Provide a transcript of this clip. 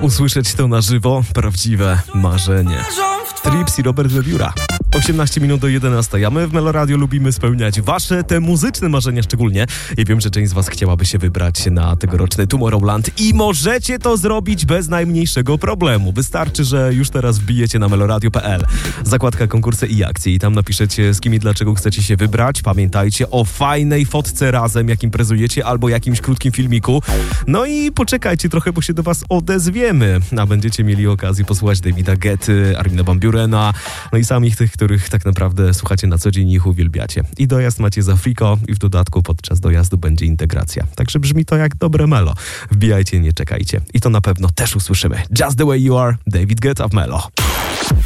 Usłyszeć to na żywo, prawdziwe marzenie. Trips i Robert Wiewióra. 18 minut do 11, a my w Meloradio lubimy spełniać wasze, te muzyczne marzenia szczególnie. I wiem, że część z was chciałaby się wybrać na tegoroczny Tomorrowland i możecie to zrobić bez najmniejszego problemu. Wystarczy, że już teraz wbijecie na meloradio.pl, zakładka konkursy i akcje i tam napiszecie, z kim i dlaczego chcecie się wybrać. Pamiętajcie o fajnej fotce razem, jak imprezujecie, albo jakimś krótkim filmiku. No i poczekajcie trochę, bo się do was odezwiemy, a będziecie mieli okazję posłuchać Davida Guetty, Armina van Burena, no i samych tych, których tak naprawdę słuchacie na co dzień i ich uwielbiacie. I dojazd macie za friko i w dodatku podczas dojazdu będzie integracja. Także brzmi to jak dobre melo. Wbijajcie, nie czekajcie. I to na pewno też usłyszymy. Just the way you are, David Guetta w Melo.